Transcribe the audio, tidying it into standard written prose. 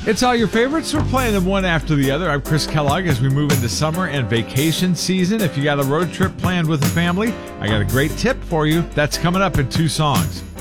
It's all your favorites. We're playing them one after the other. I'm Chris Kellogg as we move into summer and vacation season. If you got a road trip planned with a family, I got a great tip for you. That's coming up in 2 songs.